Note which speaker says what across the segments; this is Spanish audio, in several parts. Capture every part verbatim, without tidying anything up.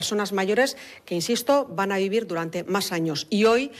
Speaker 1: Personas mayores que, insisto, van a vivir durante más años. Y hoy...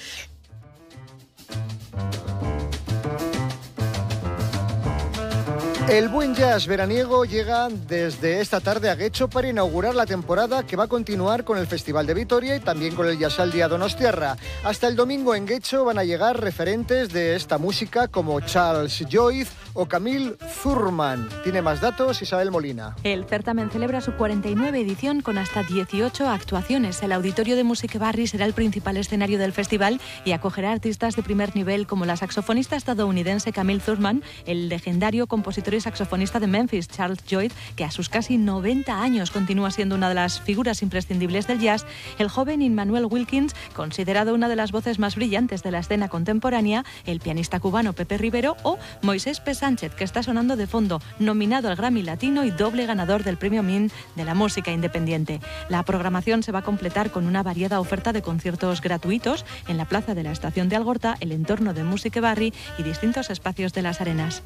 Speaker 2: El buen jazz veraniego llega desde esta tarde a Getxo para inaugurar la temporada que va a continuar con el Festival de Vitoria y también con el Jazzaldi Donostiarra. Hasta el domingo en Getxo van a llegar referentes de esta música como Charles Joyce o Camille Thurman. Tiene más datos Isabel Molina.
Speaker 3: El certamen celebra su cuarenta y nueve edición con hasta dieciocho actuaciones. El Auditorio de Music Barri será el principal escenario del festival y acogerá artistas de primer nivel como la saxofonista estadounidense Camille Thurman, el legendario compositor y saxofonista de Memphis, Charles Joyce, que a sus casi noventa años continúa siendo una de las figuras imprescindibles del jazz, el joven Immanuel Wilkins, considerado una de las voces más brillantes de la escena contemporánea, el pianista cubano Pepe Rivero o Moisés P. Sánchez, que está sonando de fondo, nominado al Grammy Latino y doble ganador del Premio Min de la música independiente. La programación se va a completar con una variada oferta de conciertos gratuitos en la plaza de la Estación de Algorta, el entorno de Music Barri y distintos espacios de Las Arenas.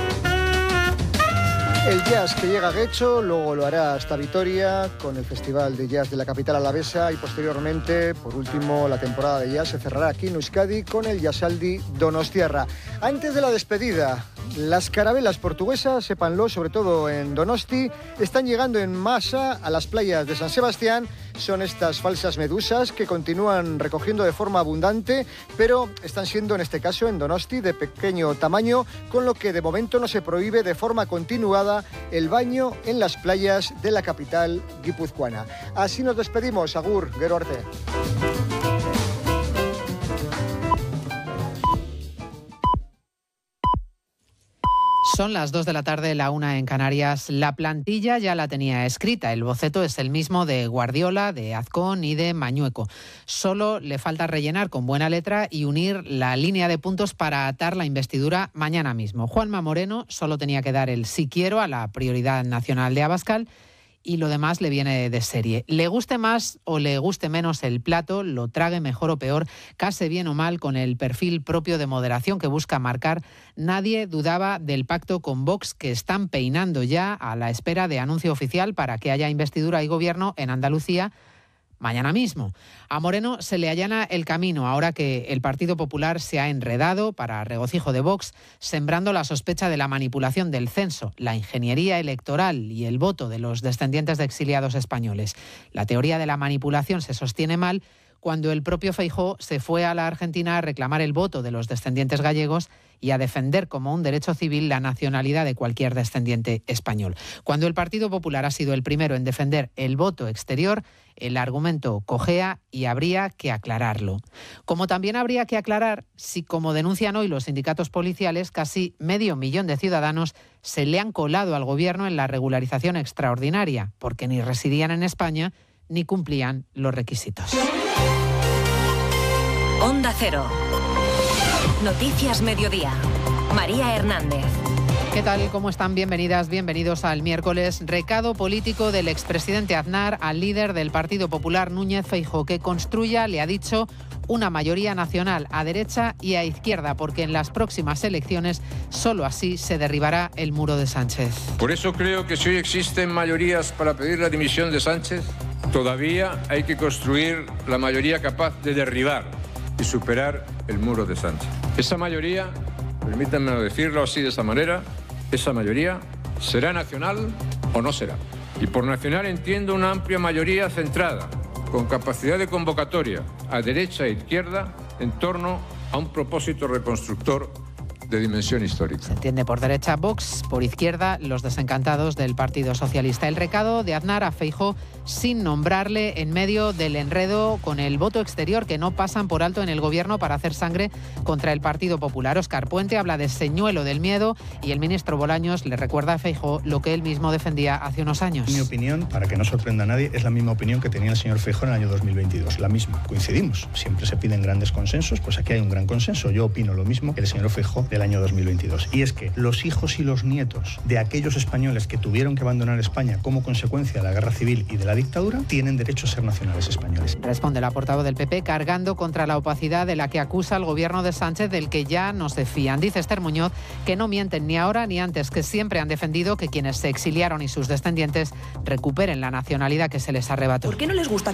Speaker 2: El jazz que llega a Getxo, luego lo hará hasta Vitoria con el Festival de Jazz de la capital alavesa y posteriormente, por último, la temporada de jazz se cerrará aquí en Euskadi con el Jazzaldi Donostiarra. Antes de la despedida, las carabelas portuguesas, sépanlo, sobre todo en Donosti, están llegando en masa a las playas de San Sebastián. Son estas falsas medusas que continúan recogiendo de forma abundante, pero están siendo en este caso en Donosti de pequeño tamaño, con lo que de momento no se prohíbe de forma continuada el baño en las playas de la capital guipuzcoana. Así nos despedimos. Agur, gero arte.
Speaker 4: Son las dos de la tarde, la una en Canarias. La plantilla ya la tenía escrita. El boceto es el mismo de Guardiola, de Azcón y de Mañueco. Solo le falta rellenar con buena letra y unir la línea de puntos para atar la investidura mañana mismo. Juanma Moreno solo tenía que dar el sí quiero a la prioridad nacional de Abascal y lo demás le viene de serie. Le guste más o le guste menos el plato, lo trague mejor o peor, case bien o mal con el perfil propio de moderación que busca marcar, nadie dudaba del pacto con Vox que están peinando ya a la espera de anuncio oficial para que haya investidura y gobierno en Andalucía mañana mismo. A Moreno se le allana el camino ahora que el Partido Popular se ha enredado, para regocijo de Vox, sembrando la sospecha de la manipulación del censo, la ingeniería electoral y el voto de los descendientes de exiliados españoles. La teoría de la manipulación se sostiene mal cuando el propio Feijóo se fue a la Argentina a reclamar el voto de los descendientes gallegos y a defender como un derecho civil la nacionalidad de cualquier descendiente español. Cuando el Partido Popular ha sido el primero en defender el voto exterior, el argumento cojea y habría que aclararlo. Como también habría que aclarar si, como denuncian hoy los sindicatos policiales, casi medio millón de ciudadanos se le han colado al gobierno en la regularización extraordinaria, porque ni residían en España ni cumplían los requisitos.
Speaker 5: Onda Cero. Noticias Mediodía. María Hernández.
Speaker 4: ¿Qué tal? ¿Cómo están? Bienvenidas, bienvenidos al miércoles. Recado político del expresidente Aznar al líder del Partido Popular, Núñez Feijóo, que construya, le ha dicho, una mayoría nacional a derecha y a izquierda, porque en las próximas elecciones solo así se derribará el muro de Sánchez.
Speaker 6: Por eso creo que si hoy existen mayorías para pedir la dimisión de Sánchez, todavía hay que construir la mayoría capaz de derribar y superar el muro de Sánchez. Esa mayoría, permítanme decirlo así de esa manera, esa mayoría será nacional o no será. Y por nacional entiendo una amplia mayoría centrada, con capacidad de convocatoria a derecha e izquierda en torno a un propósito reconstructor de dimensión histórica.
Speaker 4: Se entiende por derecha Vox, por izquierda los desencantados del Partido Socialista. El recado de Aznar a Feijóo sin nombrarle en medio del enredo con el voto exterior que no pasan por alto en el gobierno para hacer sangre contra el Partido Popular. Óscar Puente habla de señuelo del miedo y el ministro Bolaños le recuerda a Feijóo lo que él mismo defendía hace unos años.
Speaker 7: Mi opinión, para que no sorprenda a nadie, es la misma opinión que tenía el señor Feijóo en el año dos mil veintidós. La misma. Coincidimos. Siempre se piden grandes consensos, pues aquí hay un gran consenso. Yo opino lo mismo que el señor Feijóo del año dos mil veintidós. Y es que los hijos y los nietos de aquellos españoles que tuvieron que abandonar España como consecuencia de la guerra civil y de la dictadura tienen derecho a ser nacionales españoles.
Speaker 4: Responde la portavoz del P P cargando contra la opacidad de la que acusa al gobierno de Sánchez, del que ya no se fían. Dice Esther Muñoz que no mienten ni ahora ni antes, que siempre han defendido que quienes se exiliaron y sus descendientes recuperen la nacionalidad que se les arrebató.
Speaker 8: ¿Por qué no les gusta